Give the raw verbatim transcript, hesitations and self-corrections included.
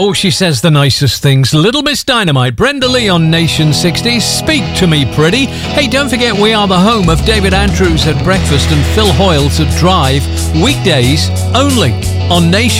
Oh, she says the nicest things. Little Miss Dynamite, Brenda Lee on Nation sixties. Speak to me, pretty. Hey, don't forget we are the home of David Andrews at breakfast and Phil Hoyles at Drive. Weekdays only on Nation.